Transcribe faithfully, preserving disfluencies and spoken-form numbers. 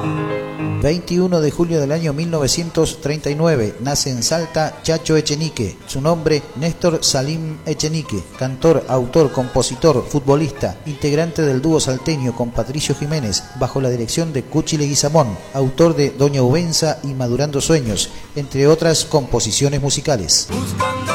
veintiuno de julio del año mil novecientos treinta y nueve, nace en Salta Chacho Echenique. Su nombre, Néstor Salim Echenique, cantor, autor, compositor, futbolista, integrante del dúo salteño con Patricio Jiménez, bajo la dirección de Cuchi Leguizamón, autor de Doña Ubenza y Madurando Sueños, entre otras composiciones musicales.